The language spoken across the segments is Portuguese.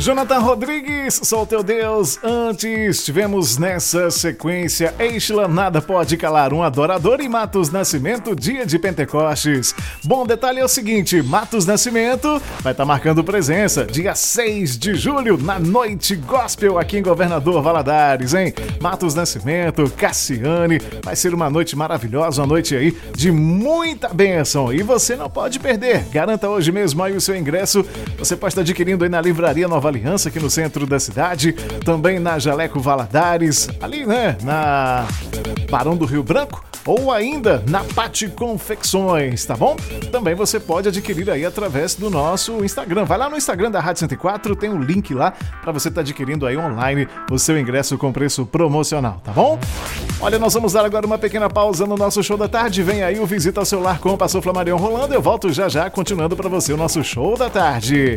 Jonathan Rodrigues, sou teu Deus. Antes tivemos nessa sequência Eichla, Nada Pode Calar, um adorador, e Matos Nascimento, Dia de Pentecostes. Bom, detalhe é o seguinte, Matos Nascimento vai estar marcando presença dia 6 de julho na Noite Gospel aqui em Governador Valadares, hein? Matos Nascimento, Cassiane, vai ser uma noite maravilhosa, uma noite aí de muita bênção e você não pode perder. Garanta hoje mesmo aí o seu ingresso, você pode estar adquirindo aí na Livraria Nova Aliança, aqui no centro da cidade, também na Jaleco Valadares, ali, né, na Barão do Rio Branco, ou ainda na Pati Confecções, tá bom? Também você pode adquirir aí através do nosso Instagram. Vai lá no Instagram da Rádio 104, tem um link lá para você estar adquirindo aí online o seu ingresso com preço promocional, tá bom? Olha, nós vamos dar agora uma pequena pausa no nosso show da tarde. Vem aí o Visita ao Celular com o Pastor Flamarion rolando. Eu volto já já, continuando para você o nosso show da tarde.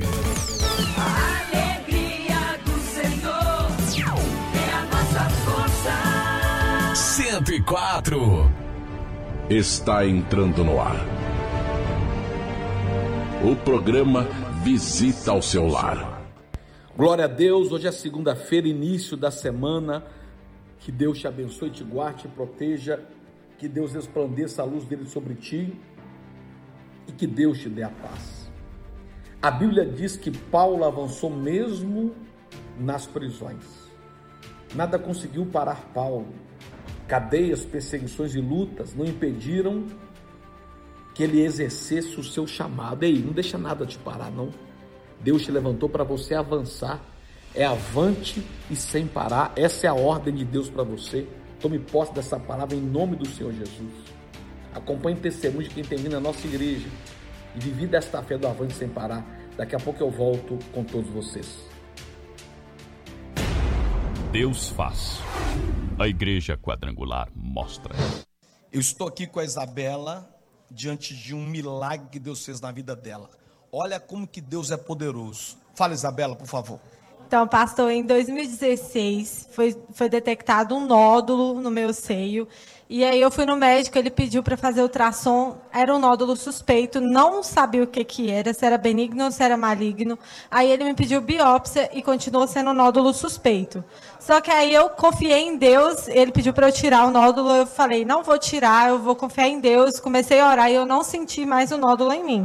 104 está entrando no ar. O programa Visita ao Seu Lar. Glória a Deus, hoje é segunda-feira, início da semana. Que Deus te abençoe, te guarde, te proteja. Que Deus resplandeça a luz dele sobre ti e que Deus te dê a paz. A Bíblia diz que Paulo avançou mesmo nas prisões. Nada conseguiu parar Paulo. Cadeias, perseguições e lutas não impediram que ele exercesse o seu chamado. Ei, não deixa nada te parar, não. Deus te levantou para você avançar. É avante e sem parar. Essa é a ordem de Deus para você. Tome posse dessa palavra em nome do Senhor Jesus. Acompanhe o testemunho de quem tem vindo na nossa igreja e vive desta fé do avante sem parar. Daqui a pouco eu volto com todos vocês. Deus faz. A Igreja Quadrangular mostra. Eu estou aqui com a Isabela diante de um milagre que Deus fez na vida dela. Olha como que Deus é poderoso. Fala, Isabela, por favor. Então, pastor, em 2016 foi detectado um nódulo no meu seio. E aí eu fui no médico, ele pediu para fazer ultrassom, era um nódulo suspeito, não sabia o que era, se era benigno ou se era maligno. Aí ele me pediu biópsia e continuou sendo um nódulo suspeito. Só que aí eu confiei em Deus, ele pediu para eu tirar o nódulo, eu falei, não vou tirar, eu vou confiar em Deus. Comecei a orar e eu não senti mais o nódulo em mim.